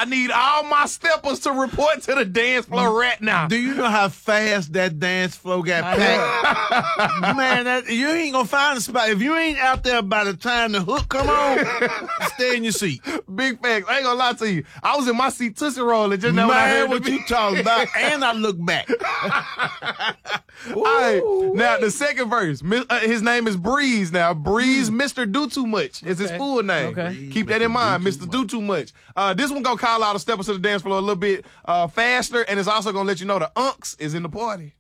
I need all my steppers to report to the dance floor right now. Do you know how fast that dance floor got packed? Man, you ain't gonna find a spot. If you ain't out there by the time the hook come on, stay in your seat. Big facts. I ain't gonna lie to you. I was in my seat Tootsie rolling just now when I heard what you talking about, and I look back. All right, now the second verse. His name is Breeze now. Breeze Mr. Do Too Much is his full name. Okay. Keep that in mind, Mr. Do Too Much. This one gonna call out the steppers to the dance floor a little bit faster, and it's also gonna let you know the unks is in the party.